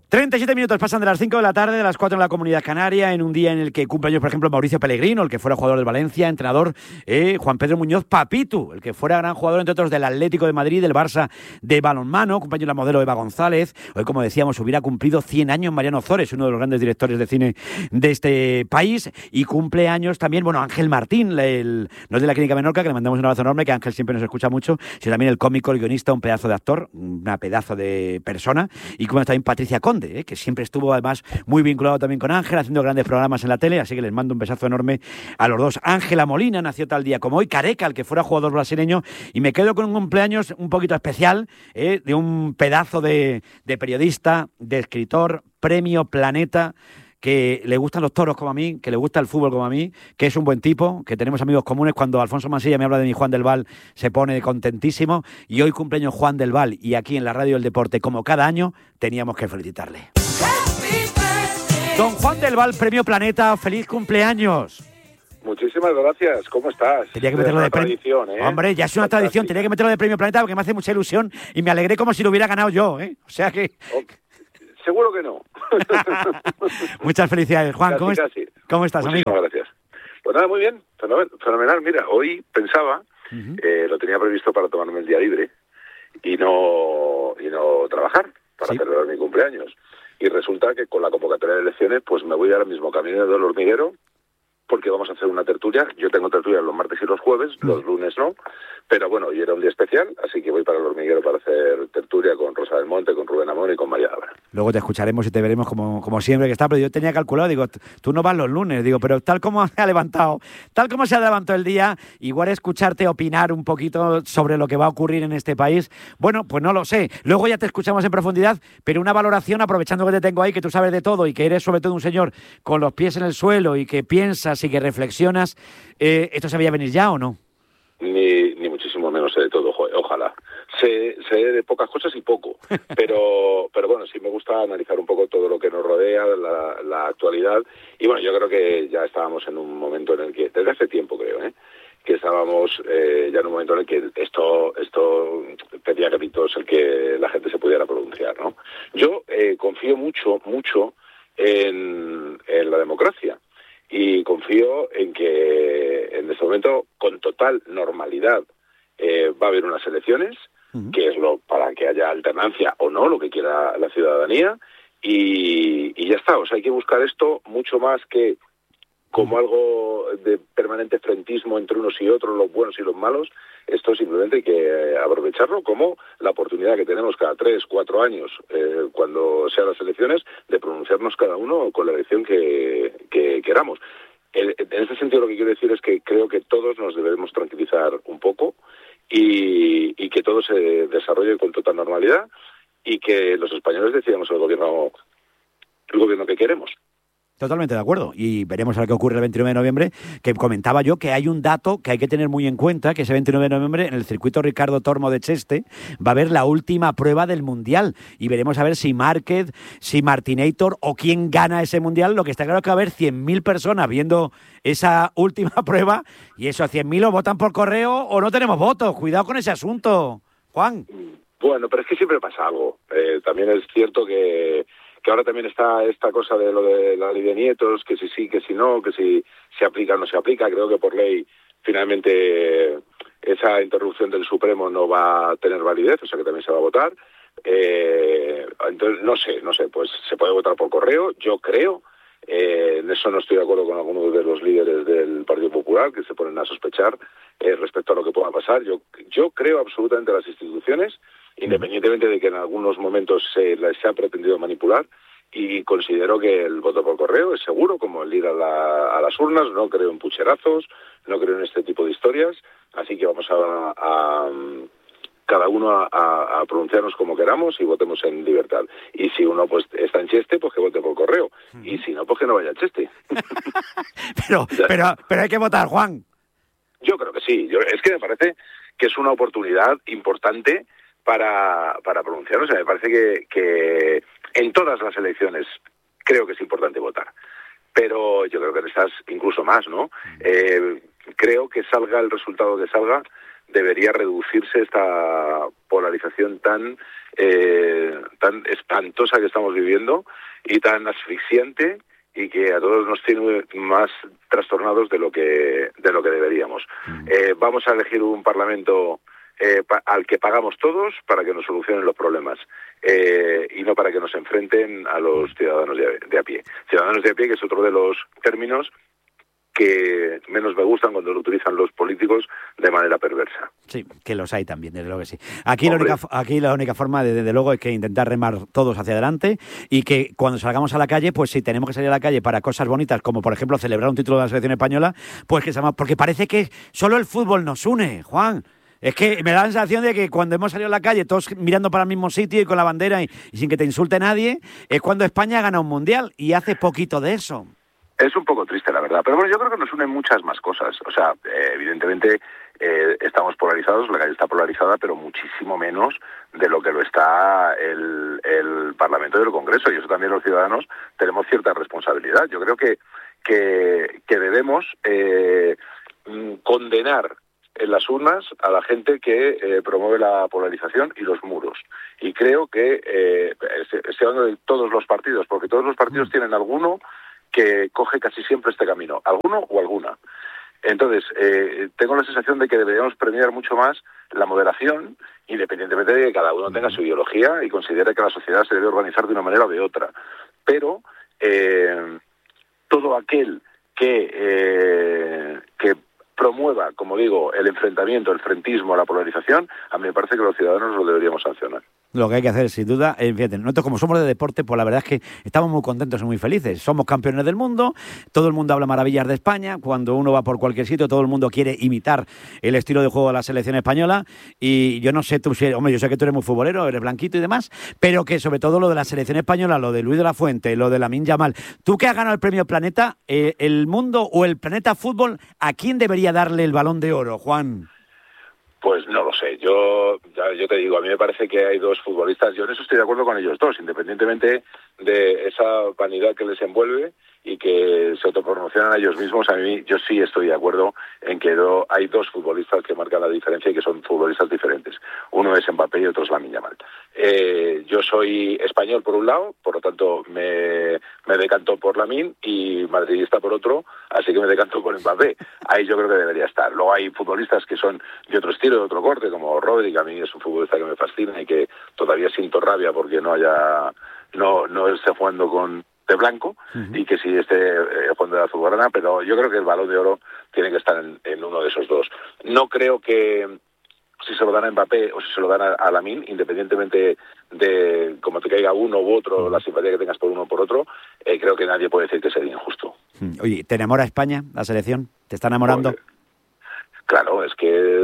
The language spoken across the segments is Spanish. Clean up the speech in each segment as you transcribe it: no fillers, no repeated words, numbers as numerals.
37 minutos pasan de las 5 de la tarde, de las 4 en la Comunidad Canaria, en un día en el que cumple años, por ejemplo, Mauricio Pellegrino, el que fuera jugador del Valencia, entrenador, Juan Pedro Muñoz Papitu, el que fuera gran jugador, entre otros, del Atlético de Madrid, del Barça de balonmano, compañero de la modelo Eva González. Hoy, como decíamos, hubiera cumplido 100 años Mariano Ozores, uno de los grandes directores de cine de este país, y cumple años también, Ángel Martín, no es de la Clínica Menorca, que le mandamos un abrazo enorme, que Ángel siempre nos escucha mucho, sino también el cómico, el guionista, un pedazo de actor, una pedazo de persona, y como también Patricia Conde, que siempre estuvo además muy vinculado también con Ángel, haciendo grandes programas en la tele, así que les mando un besazo enorme a los dos. Ángela Molina nació tal día como hoy, Careca, el que fuera jugador brasileño, y me quedo con un cumpleaños un poquito especial, de un pedazo de periodista, de escritor, premio Planeta, que le gustan los toros como a mí, que le gusta el fútbol como a mí, que es un buen tipo, que tenemos amigos comunes. Cuando Alfonso Mansilla me habla de mi Juan del Val, se pone contentísimo, y hoy cumpleaños Juan del Val, y aquí en la Radio del Deporte, como cada año, teníamos que felicitarle. Don Juan del Val, premio Planeta, feliz cumpleaños. Muchísimas gracias, ¿cómo estás? Tenía que meterlo de premio. Hombre, ya es una tradición, tenía que meterlo de premio Planeta porque me hace mucha ilusión y me alegré como si lo hubiera ganado yo, ¿eh? O sea que... Seguro que no. Muchas felicidades, Juan. ¿Cómo estás, amigo? Muchísimas gracias. Pues nada, muy bien, fenomenal. Mira, hoy pensaba, lo tenía previsto para tomarme el día libre y no trabajar para celebrar mi cumpleaños. Y resulta que con la convocatoria de elecciones, pues me voy ahora mismo camino del hormiguero, porque vamos a hacer una tertulia. Yo tengo tertulia los martes y los jueves, los lunes no, pero bueno, hoy era un día especial, así que voy para el hormiguero para hacer tertulia con Rosa del Monte, con Rubén Amón y con María Abra. Luego te escucharemos y te veremos como siempre que está, pero yo tenía calculado, digo, tú no vas los lunes, digo, pero tal como se ha levantado el día, igual escucharte opinar un poquito sobre lo que va a ocurrir en este país, bueno, pues no lo sé. Luego ya te escuchamos en profundidad, pero una valoración, aprovechando que te tengo ahí, que tú sabes de todo y que eres sobre todo un señor con los pies en el suelo y que piensas y que reflexionas, ¿esto se veía venir ya o no? Ni muchísimo menos sé de todo, ojalá. Sé de pocas cosas y poco, pero bueno, sí me gusta analizar un poco todo lo que nos rodea, la actualidad, y bueno, yo creo que ya estábamos en un momento en el que, desde hace tiempo creo, que estábamos ya en un momento en el que esto pedía gritos el que la gente se pudiera pronunciar, ¿no? Yo confío mucho en la democracia. Y confío en que en este momento, con total normalidad, va a haber unas elecciones, que es para que haya alternancia o no, lo que quiera la ciudadanía, y ya está. O sea, hay que buscar esto mucho más que como algo de permanente frentismo entre unos y otros, los buenos y los malos. Esto simplemente hay que aprovecharlo como la oportunidad que tenemos cada 3, 4 años, cuando sean las elecciones, de pronunciarnos cada uno con la elección que queramos. En este sentido, lo que quiero decir es que creo que todos nos debemos tranquilizar un poco y que todo se desarrolle con total normalidad y que los españoles decidamos el gobierno que queremos. Totalmente de acuerdo, y veremos a ver qué ocurre el 29 de noviembre, que comentaba yo que hay un dato que hay que tener muy en cuenta, que ese 29 de noviembre en el circuito Ricardo Tormo de Cheste va a haber la última prueba del Mundial, y veremos a ver si Márquez, si Martinator o quién gana ese Mundial. Lo que está claro es que va a haber 100.000 personas viendo esa última prueba, y esos 100.000 o votan por correo o no tenemos votos. Cuidado con ese asunto, Juan. Bueno, pero es que siempre pasa algo. También es cierto que ahora también está esta cosa de lo de la ley de nietos, que si sí, que si no, que si se aplica o no se aplica. Creo que por ley finalmente esa interrupción del Supremo no va a tener validez, o sea que también se va a votar. Entonces, no sé, pues se puede votar por correo, yo creo. En eso no estoy de acuerdo con algunos de los líderes del Partido Popular que se ponen a sospechar respecto a lo que pueda pasar. Yo creo absolutamente en las instituciones, independientemente de que en algunos momentos se ha pretendido manipular, y considero que el voto por correo es seguro, como el ir a las urnas. No creo en pucherazos, no creo en este tipo de historias, así que vamos a cada uno a pronunciarnos como queramos y votemos en libertad. Y si uno pues está en Cheste, pues que vote por correo, y si no, pues que no vaya a Cheste. pero hay que votar, Juan. Yo creo que sí. Es que me parece que es una oportunidad importante para pronunciarnos. Me parece que en todas las elecciones creo que es importante votar, pero yo creo que en estas incluso más, ¿no? Creo que salga el resultado que salga, debería reducirse esta polarización tan tan espantosa que estamos viviendo y tan asfixiante, y que a todos nos tiene más trastornados de lo que deberíamos. Vamos a elegir un Parlamento al que pagamos todos para que nos solucionen los problemas, y no para que nos enfrenten a los ciudadanos de a pie. Ciudadanos de a pie, que es otro de los términos que menos me gustan cuando lo utilizan los políticos de manera perversa. Sí, que los hay también, desde luego que sí. Aquí la única forma, desde luego, es que intentar remar todos hacia adelante, y que cuando salgamos a la calle, pues si tenemos que salir a la calle para cosas bonitas, como por ejemplo celebrar un título de la selección española, pues que seamos, porque parece que solo el fútbol nos une, Juan. Es que me da la sensación de que cuando hemos salido a la calle, todos mirando para el mismo sitio y con la bandera y sin que te insulte nadie, es cuando España gana un mundial, y hace poquito de eso. Es un poco triste, la verdad. Pero bueno, yo creo que nos unen muchas más cosas. O sea, evidentemente estamos polarizados, la calle está polarizada, pero muchísimo menos de lo que lo está el Parlamento y el Congreso. Y eso también los ciudadanos tenemos cierta responsabilidad. Yo creo que debemos condenar en las urnas a la gente que promueve la polarización y los muros. Y creo que, estoy hablando de todos los partidos, porque todos los partidos tienen alguno que coge casi siempre este camino, alguno o alguna. Entonces, tengo la sensación de que deberíamos premiar mucho más la moderación, independientemente de que cada uno tenga su ideología y considere que la sociedad se debe organizar de una manera o de otra. Pero todo aquel que promueva, como digo, el enfrentamiento, el frentismo, la polarización, a mí me parece que los ciudadanos lo deberíamos sancionar. Lo que hay que hacer, sin duda, fíjate, nosotros como somos de deporte, pues la verdad es que estamos muy contentos y muy felices. Somos campeones del mundo, todo el mundo habla maravillas de España, cuando uno va por cualquier sitio, todo el mundo quiere imitar el estilo de juego de la selección española, y yo no sé tú, hombre, yo sé que tú eres muy futbolero, eres blanquito y demás, pero que sobre todo lo de la selección española, lo de Luis de la Fuente, lo de Lamine Yamal, tú que has ganado el premio Planeta, el mundo o el Planeta Fútbol, ¿a quién debería darle el Balón de Oro, Juan? Pues no lo sé, yo te digo, a mí me parece que hay dos futbolistas, yo en eso estoy de acuerdo con ellos dos, independientemente de esa vanidad que les envuelve y que se autopromocionan a ellos mismos. A mí, yo sí estoy de acuerdo en que hay dos futbolistas que marcan la diferencia y que son futbolistas diferentes. Uno es Mbappé y otro es Lamine Yamal. Yo soy español por un lado, por lo tanto me decanto por Lamine, y madridista por otro, así que me decanto por Mbappé. Ahí yo creo que debería estar. Luego hay futbolistas que son de otro estilo, de otro corte, como Rodri, que a mí es un futbolista que me fascina y que todavía siento rabia porque no esté jugando de blanco, y que sí esté jugando de azulgrana, pero yo creo que el Balón de Oro tiene que estar en uno de esos dos. No creo que si se lo dan a Mbappé o si se lo dan a Lamine, independientemente de cómo te caiga uno u otro, la simpatía que tengas por uno o por otro, creo que nadie puede decir que sería injusto. Oye, ¿te enamora España, la selección? ¿Te está enamorando? Claro, es que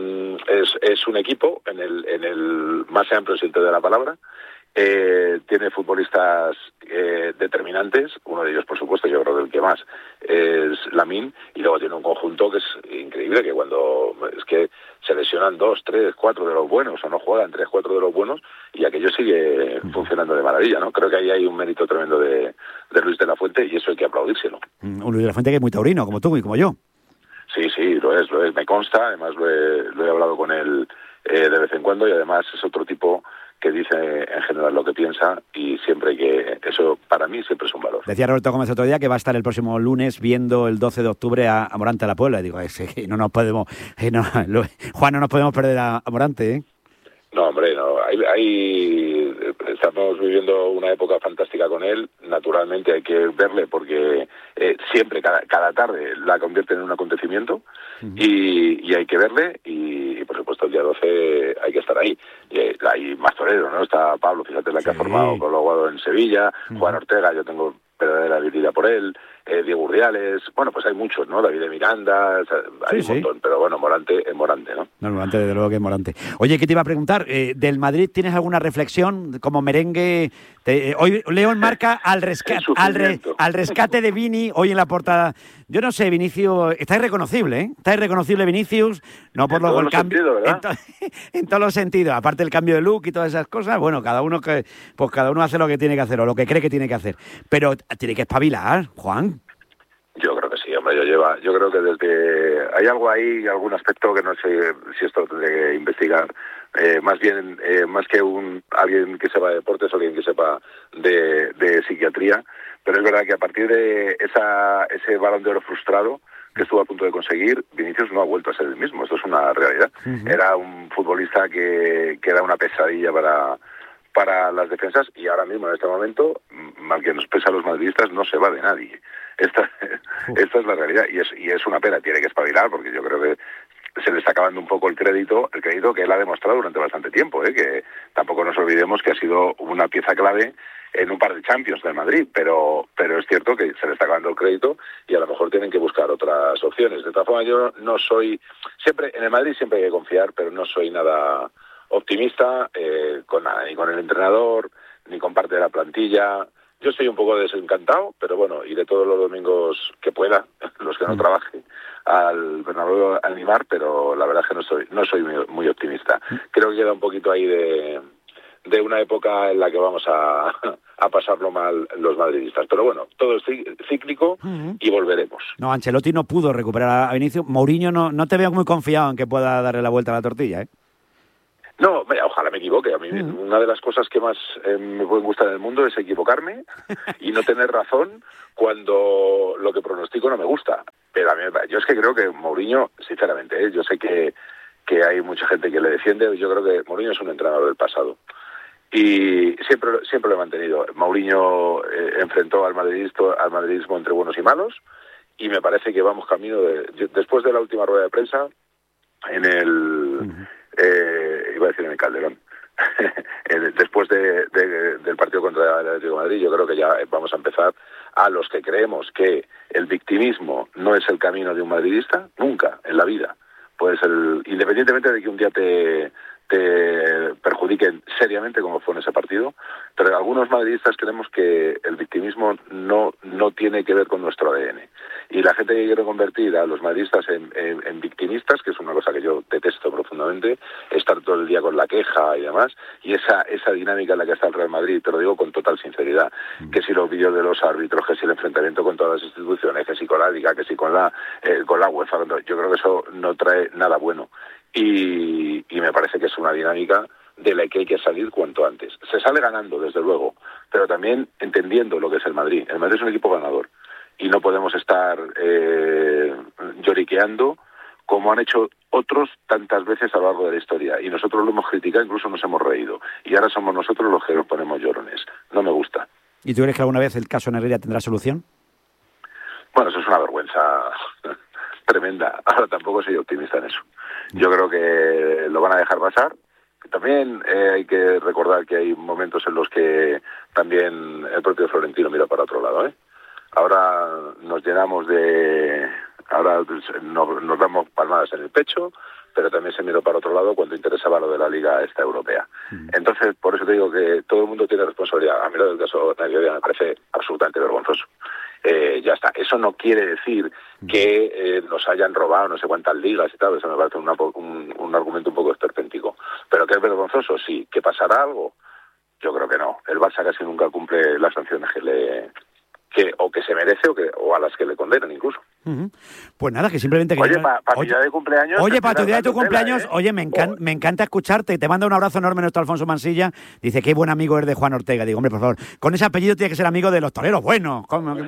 es un equipo en el más amplio sentido de la palabra. Tiene futbolistas determinantes, uno de ellos, por supuesto, yo creo que el que más es Lamine, y luego tiene un conjunto que es increíble, que cuando es que se lesionan 2, 3, 4 de los buenos, o no juegan 3, 4 de los buenos, y aquello sigue funcionando de maravilla, ¿no? Creo que ahí hay un mérito tremendo de Luis de la Fuente, y eso hay que aplaudírselo. Un Luis de la Fuente que es muy taurino, como tú y como yo. Sí, lo es, me consta, además lo he hablado con él de vez en cuando, y además es otro tipo que dice en general lo que piensa, y siempre eso para mí siempre es un valor. Decía Roberto Gómez otro día que va a estar el próximo lunes viendo el 12 de octubre a Morante a la Puebla. Y digo, no nos podemos, Juan, no nos podemos perder a Morante, ¿eh? No, hombre, no. Estamos viviendo una época fantástica con él. Naturalmente hay que verle porque siempre, cada tarde, la convierte en un acontecimiento, y hay que verle, y por supuesto el día 12 hay que estar ahí. Y hay más toreros, ¿no? Está Pablo, fíjate, la que ha formado con Loguado en Sevilla, Juan Ortega, yo tengo verdadera habilidad por él, Diego Urdiales, bueno, pues hay muchos, ¿no? David de Miranda, hay un montón, pero bueno, Morante es Morante, ¿no? No, Morante, desde luego que es Morante. Oye, ¿qué te iba a preguntar? ¿Del Madrid tienes alguna reflexión como merengue? Hoy leo en Marca al rescate de Vini, hoy en la portada. Yo no sé, Vinicius, está irreconocible, ¿eh? Está irreconocible Vinicius, no por el cambio, en todos los sentidos, aparte del cambio de look y todas esas cosas, bueno, cada uno hace lo que tiene que hacer o lo que cree que tiene que hacer, pero tiene que espabilar, Juan. Yo creo que sí, hombre. hombre, yo creo que desde hay algo ahí, algún aspecto que no sé si esto lo tendré que investigar, más bien, más que alguien que sepa de deportes o alguien que sepa de psiquiatría, pero es verdad que a partir de ese Balón de Oro frustrado que estuvo a punto de conseguir, Vinicius no ha vuelto a ser el mismo, esto es una realidad. Uh-huh. Era un futbolista que era una pesadilla para las defensas, y ahora mismo en este momento, mal que nos pesa a los madridistas, no se va de nadie. Esta es la realidad, y es una pena, tiene que espabilar, porque yo creo que se le está acabando un poco el crédito que él ha demostrado durante bastante tiempo, que tampoco nos olvidemos que ha sido una pieza clave en un par de Champions del Madrid, pero es cierto que se le está acabando el crédito y a lo mejor tienen que buscar otras opciones. De todas formas, yo no soy, siempre en el Madrid siempre hay que confiar, pero no soy nada optimista ni con el entrenador, ni con parte de la plantilla. Yo estoy un poco desencantado, pero bueno, iré todos los domingos que pueda, los que no trabaje, al Bernabéu a animar, pero la verdad es que no soy muy optimista. Creo que queda un poquito ahí de una época en la que vamos a pasarlo mal los madridistas. Pero bueno, todo es cíclico y volveremos. No, Ancelotti no pudo recuperar a Vinicius. Mourinho no te veo muy confiado en que pueda darle la vuelta a la tortilla, ¿eh? No, ojalá me equivoque. A mí una de las cosas que más me pueden gustar en el mundo es equivocarme y no tener razón cuando lo que pronostico no me gusta. Pero a mí, yo es que creo que Mourinho, sinceramente, yo sé que hay mucha gente que le defiende, yo creo que Mourinho es un entrenador del pasado. Y siempre lo he mantenido. Mourinho enfrentó al madridismo entre buenos y malos, y me parece que vamos camino después de la última rueda de prensa en el iba a decir en el Calderón después del partido contra el Atlético de Madrid, yo creo que ya vamos a empezar, a los que creemos que el victimismo no es el camino de un madridista, nunca en la vida. Pues independientemente de que un día te perjudiquen seriamente, como fue en ese partido, pero algunos madridistas creemos que el victimismo no tiene que ver con nuestro ADN. Y la gente que quiere convertir a los madridistas en victimistas, que es una cosa que yo detesto profundamente, estar todo el día con la queja y demás, y esa dinámica en la que está el Real Madrid, te lo digo con total sinceridad, que si los vídeos de los árbitros, que si el enfrentamiento con todas las instituciones, que si con la Liga, que si con la UEFA, yo creo que eso no trae nada bueno. Y me parece que es una dinámica de la que hay que salir cuanto antes. Se sale ganando, desde luego, pero también entendiendo lo que es el Madrid. El Madrid es un equipo ganador y no podemos estar lloriqueando como han hecho otros tantas veces a lo largo de la historia. Y nosotros lo hemos criticado, incluso nos hemos reído. Y ahora somos nosotros los que nos ponemos llorones. No me gusta. ¿Y tú crees que alguna vez el caso Negreira tendrá solución? Bueno, eso es una vergüenza tremenda. Ahora tampoco soy optimista en eso. Yo creo que lo van a dejar pasar. También hay que recordar que hay momentos en los que también el propio Florentino mira para otro lado, ¿eh? Ahora nos llenamos ahora nos damos palmadas en el pecho, pero también se miró para otro lado cuando interesaba lo de la Liga esta europea. Entonces, por eso te digo que todo el mundo tiene responsabilidad. A mí lo del caso Negreira me parece absolutamente vergonzoso. Ya está. Eso no quiere decir que nos hayan robado no sé cuántas ligas y tal. Eso me parece un argumento un poco esperpéntico. Pero que es vergonzoso, sí. ¿Que pasará algo? Yo creo que no. El Barça casi nunca cumple las sanciones que se merece o a las que le condenan incluso. Pues nada, que simplemente... Oye, para tu día de cumpleaños... Oye, para tu día de tu cumpleaños, oye, me encanta escucharte. Te manda un abrazo enorme nuestro Alfonso Mansilla. Dice, qué buen amigo eres de Juan Ortega. Digo, hombre, por favor, con ese apellido tienes que ser amigo de los toreros buenos.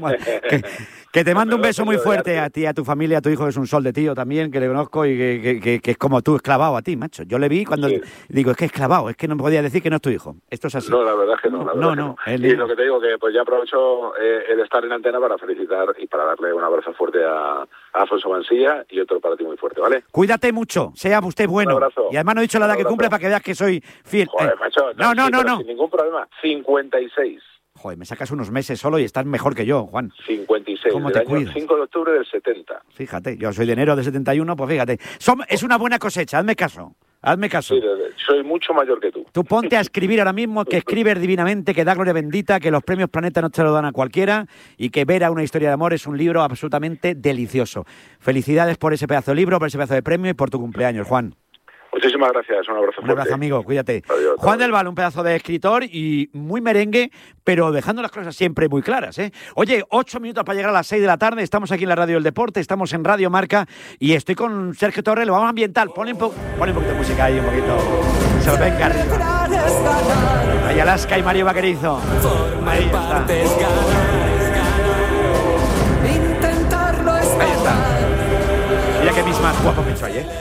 Que te mando un beso muy fuerte a ti, a tu familia, a tu hijo, que es un sol de tío también, que le conozco y que es como tú, es clavado a ti, macho. Yo le vi cuando... Sí. Digo, es que es clavado, es que no podía decir que no es tu hijo. Esto es así. No, la verdad es que no. No. Y lo que te digo, que pues ya aprovecho el estar en antena para felicitar y para darle un abrazo fuerte a Alfonso Mansilla y otro para ti muy fuerte, ¿vale? Cuídate mucho, sea usted bueno. Un abrazo. Y además no he dicho la edad que cumple para que veas que soy fiel. Joder, macho, no. Sin ningún problema. 56. Joder, me sacas unos meses solo y estás mejor que yo, Juan. 56, ¿Cómo te cuidas? 5 de octubre del 70. Fíjate, yo soy de enero del 71, pues fíjate. Es una buena cosecha, hazme caso. Sí, soy mucho mayor que tú. Tú ponte a escribir ahora mismo, que escribes divinamente, que da gloria bendita, que los premios Planeta no te lo dan a cualquiera y que ver a una historia de amor es un libro absolutamente delicioso. Felicidades por ese pedazo de libro, por ese pedazo de premio y por tu cumpleaños, Juan. Muchísimas gracias, un abrazo fuerte. Un abrazo, amigo, cuídate. Adiós, Juan del Val, un pedazo de escritor y muy merengue, pero dejando las cosas siempre muy claras, ¿eh? Oye, 8 minutos para llegar a las 6 de la tarde, estamos aquí en la Radio del Deporte, estamos en Radio Marca y estoy con Sergio Torres, lo vamos a ambientar, pon un poquito de música ahí, un poquito, se lo venga arriba. Ahí Alaska y Mario Vaquerizo. Ahí está. Ahí está. Mira que mis más guapos me trae, ¿eh?